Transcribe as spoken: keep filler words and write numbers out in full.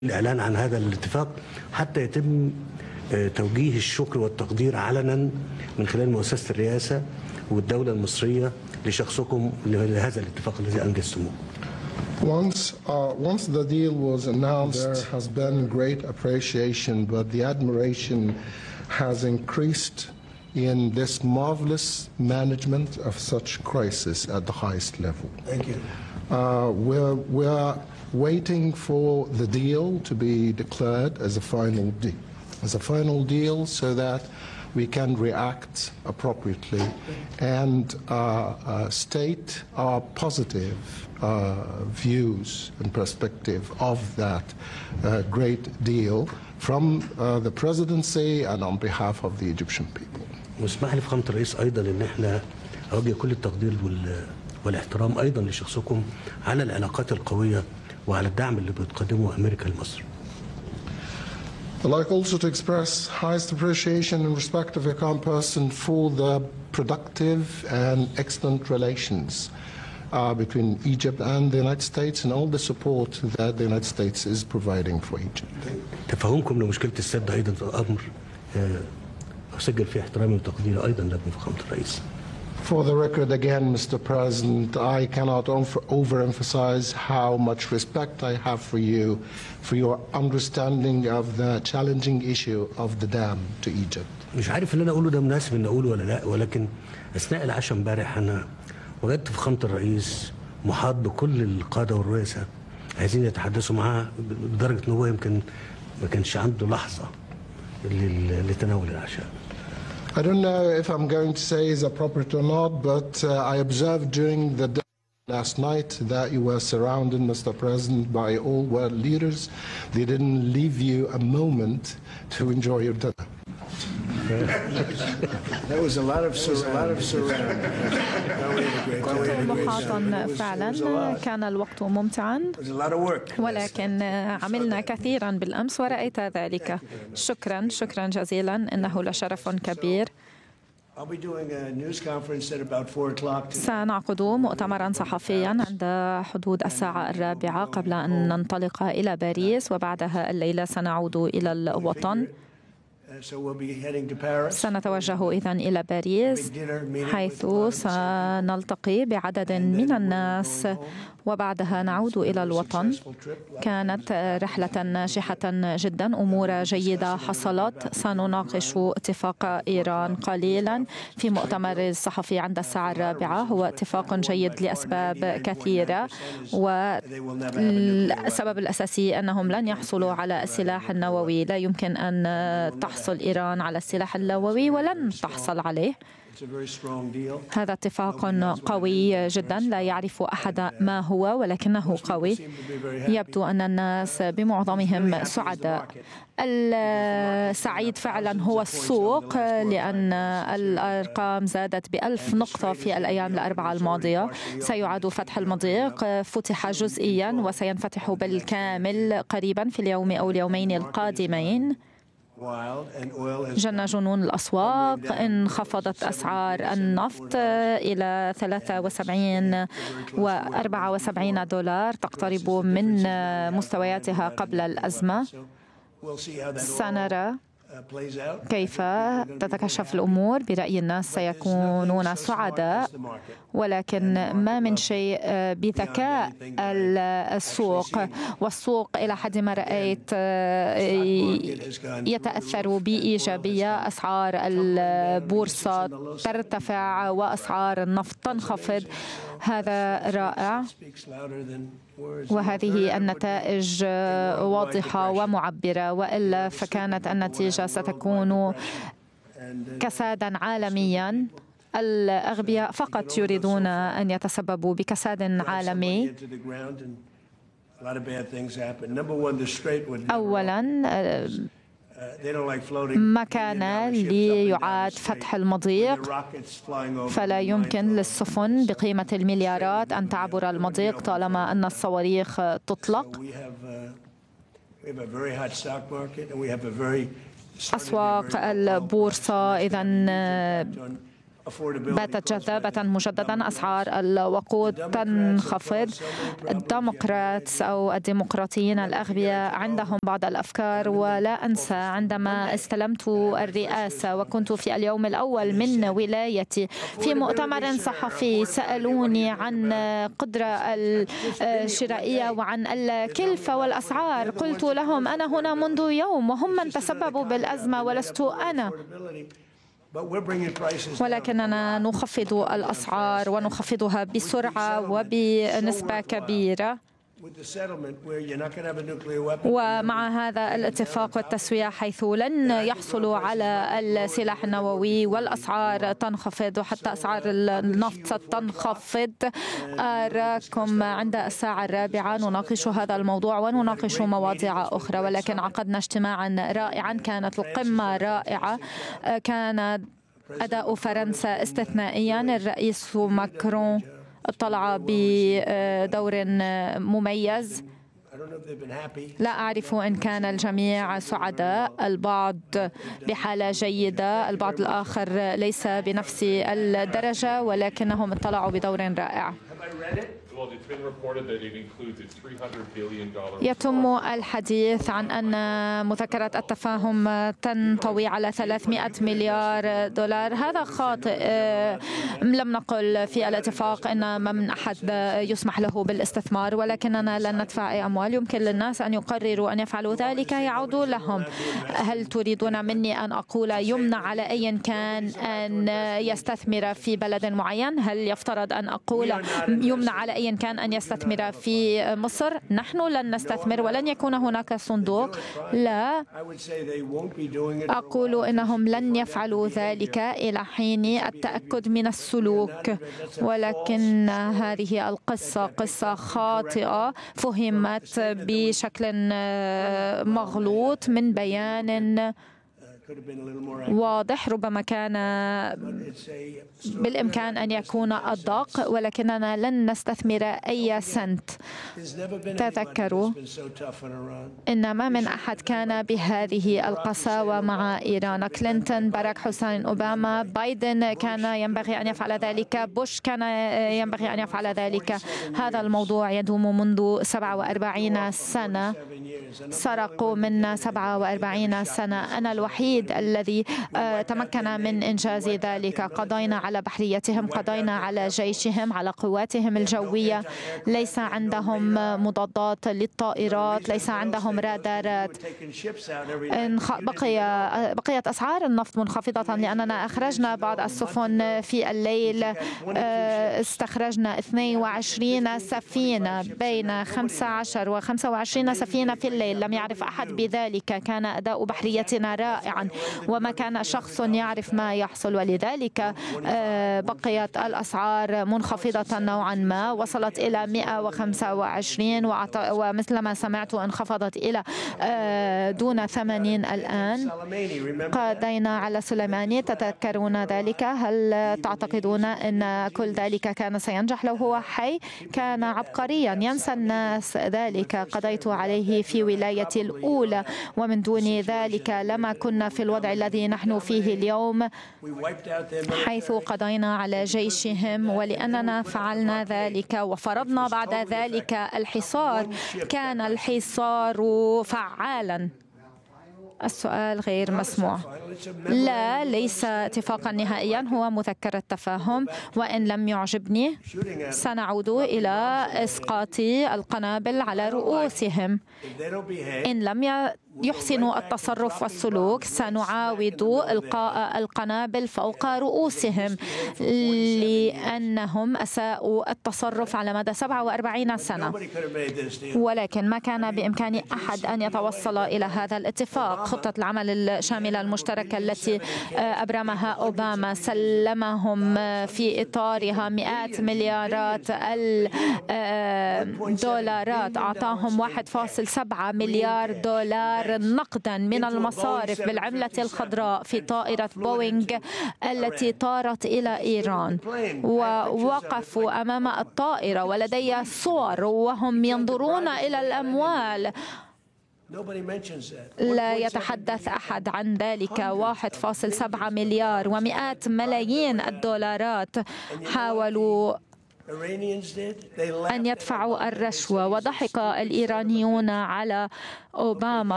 الإعلان عن هذا الاتفاق حتى يتم توجيه الشكر والتقدير علنا من خلال مؤسسة الرئاسة والدولة المصرية لشخصكم لهذا الاتفاق الذي أنجزتموه. Once, uh, once the deal was announced, there has been great appreciation, but the admiration has increased in this marvelous management of such crisis at the highest level. Thank you. Uh, we're, we're waiting for the deal to be declared as a final deal, as a final deal, so that we can react appropriately and uh, uh, state our positive uh, views and perspective of that uh, great deal from uh, the presidency and on behalf of the Egyptian people. واسمح لي فخامة الرئيس أيضا إن احنا أوجه كل التقدير والاحترام أيضا لشخصكم على العلاقات القوية وعلى الدعم اللي بتقدمه أمريكا لمصر. I'd like also to express highest appreciation and respect of your calm person for the productive and excellent relations uh, between Egypt and the United States and all the support that the United States is providing for Egypt. تفهمكم لمشكلة السد أيضا أمر أسجل فيه احترامي وتقديري أيضا لكم فخامة الرئيس. For the record again, Mister President, I cannot overemphasize how much respect I have for you, for your understanding of the challenging issue of the dam to Egypt. مش عارف اللي أنا أقوله ده مناسب إن أقوله ولا لا، ولكن أثناء العشاء امبارح أنا وجدت فخامة الرئيس محاط بكل القادة والرؤساء عايزين يتحدثوا معاه بدرجة إن هو يمكن ما كانش عنده لحظة لتناول العشاء. I don't know if I'm going to say is appropriate or not, but uh, I observed during the day last night that you were surrounded, Mister President, by all world leaders. They didn't leave you a moment to enjoy your dinner. There was a lot of a lot of surround. كنت محاطا فعلا، كان الوقت ممتعا ولكن عملنا كثيرا بالأمس ورأيت ذلك. شكرا شكرا جزيلا، إنه لشرف كبير. سنعقد مؤتمرا صحفيا عند حدود الساعة الرابعة قبل أن ننطلق إلى باريس، وبعدها الليلة سنعود إلى الوطن. سنتوجه إذن إلى باريس، حيث سنلتقي بعدد من الناس وبعدها نعود إلى الوطن. كانت رحلة ناجحة جدا، أمور جيدة حصلت. سنناقش اتفاق إيران قليلا في مؤتمر الصحفي عند الساعة الرابعة. هو اتفاق جيد لأسباب كثيرة، والسبب الأساسي أنهم لن يحصلوا على السلاح النووي. لا يمكن أن تحصل إيران على السلاح النووي ولن تحصل عليه. هذا اتفاق قوي جدا، لا يعرف أحد ما هو ولكنه قوي. يبدو أن الناس بمعظمهم سعداء. السعيد فعلا هو السوق، لأن الأرقام زادت بألف نقطة في الأيام الأربعة الماضية. سيعاد فتح المضيق، فتح جزئيا وسينفتح بالكامل قريبا في اليوم أو اليومين القادمين. جن جنون الأسواق، انخفضت أسعار النفط إلى ثلاثة وسبعين وأربعة وسبعين دولار، تقترب من مستوياتها قبل الأزمة. سنرى كيف تتكشف الأمور. برأي الناس سيكونون سعداء، ولكن ما من شيء بذكاء السوق، والسوق إلى حد ما رأيت يتأثر بإيجابية. أسعار البورصة ترتفع وأسعار النفط تنخفض. هذا رائع، وهذه النتائج واضحة ومعبرة، وإلا فكانت النتيجة ستكون كسادا عالميا. الأغبياء فقط يريدون أن يتسببوا بكساد عالمي. أولا ما كان ليعاد فتح المضيق، فلا يمكن للسفن بقيمة المليارات أن تعبر المضيق طالما أن الصواريخ تطلق. أسواق البورصة إذن باتت جذابة مجددا. أسعار الوقود تنخفض. الديمقراطس أو الديمقراطيين الأغبياء عندهم بعض الأفكار، ولا أنسى عندما استلمت الرئاسة وكنت في اليوم الأول من ولايتي في مؤتمر صحفي سألوني عن قدرة الشرائية وعن الكلفة والأسعار. قلت لهم أنا هنا منذ يوم وهم من تسببوا بالأزمة ولست أنا، ولكننا نخفض الأسعار ونخفضها بسرعة وبنسبة كبيرة. ومع هذا الاتفاق والتسوية حيث لن يحصلوا على السلاح النووي والأسعار تنخفض وحتى أسعار النفط ستنخفض. أراكم عند الساعة الرابعة نناقش هذا الموضوع ونناقش مواضيع أخرى، ولكن عقدنا اجتماعا رائعا، كانت القمة رائعة، كان أداء فرنسا استثنائيا. الرئيس ماكرون اطلع بدور مميز. لا أعرف إن كان الجميع سعداء، البعض بحالة جيدة، البعض الآخر ليس بنفس الدرجة، ولكنهم اطلعوا بدور رائع. يتم الحديث عن أن مذكرة التفاهم تنطوي على ثلاثمائة مليار دولار. هذا خاطئ. لم نقل في الاتفاق أن من أحد يسمح له بالاستثمار، ولكننا لن ندفع أي أموال. يمكن للناس أن يقرروا أن يفعلوا ذلك، يعود لهم. هل تريدون مني أن أقول يمنع على أي كان أن يستثمر في بلد معين؟ هل يفترض أن أقول يمنع على أي كان أن يستثمر في مصر؟ نحن لن نستثمر ولن يكون هناك صندوق. لا أقول إنهم لن يفعلوا ذلك إلى حين التأكد من السلوك، ولكن هذه القصة قصة خاطئة فهمت بشكل مغلوط من بيان واضح. ربما كان بالإمكان أن يكون أدق، ولكننا لن نستثمر أي سنت. تذكروا إن ما من أحد كان بهذه القساوة مع إيران. كلينتون، باراك حسين أوباما، بايدن كان ينبغي أن يفعل ذلك، بوش كان ينبغي أن يفعل ذلك. هذا الموضوع يدوم منذ سبعة وأربعين سنة. سرقوا منا سبعة وأربعين سنة. أنا الوحيد الذي تمكن من إنجاز ذلك. قضينا على بحريتهم، قضينا على جيشهم، على قواتهم الجوية. ليس عندهم مضادات للطائرات، ليس عندهم رادارات. بقي بقيت أسعار النفط منخفضة لأننا أخرجنا بعض السفن في الليل. استخرجنا اثنين وعشرين سفينة، بين خمسة عشر وخمسة وعشرين سفينة في الليل. لم يعرف أحد بذلك. كان أداء بحريتنا رائعا وما كان شخص يعرف ما يحصل، ولذلك بقيت الأسعار منخفضة نوعا ما. وصلت إلى مئة وخمسة وعشرين ومثلما سمعت انخفضت إلى دون ثمانين الآن. قضينا على سليماني، تذكرون ذلك؟ هل تعتقدون أن كل ذلك كان سينجح لو هو حي؟ كان عبقريا، ينسى الناس ذلك. قضيت عليه في ولايتي الأولى، ومن دون ذلك لما كنا في الوضع الذي نحن فيه اليوم، حيث قضينا على جيشهم. ولأننا فعلنا ذلك وفرضنا بعد ذلك الحصار، كان الحصار فعالا. السؤال غير مسموع. لا، ليس اتفاقا نهائيا، هو مذكرة تفاهم، وإن لم يعجبني سنعود إلى إسقاط القنابل على رؤوسهم. إن لم يحسنوا التصرف والسلوك سنعاود إلقاء القنابل فوق رؤوسهم، لأنهم أساءوا التصرف على مدى سبعة وأربعين سنة. ولكن ما كان بإمكان أحد أن يتوصل إلى هذا الاتفاق. خطة العمل الشاملة المشتركة التي أبرمها أوباما سلمهم في إطارها مئات مليارات الدولارات، أعطاهم واحد فاصل سبعة مليار دولار نقدا من المصارف بالعملة الخضراء في طائرة بوينغ التي طارت إلى إيران. ووقفوا أمام الطائرة ولدي صور وهم ينظرون إلى الأموال. لا يتحدث أحد عن ذلك. واحد فاصلة سبعة مليار ومئات ملايين الدولارات حاولوا أن يدفعوا الرشوة، وضحك الإيرانيون على أوباما